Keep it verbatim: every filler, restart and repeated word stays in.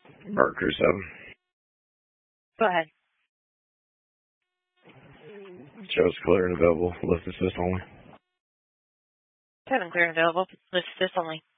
Bart Crew seven. Go ahead. Joe's clear and available. Lift assist only. Kevin, clear and available. Lift assist only.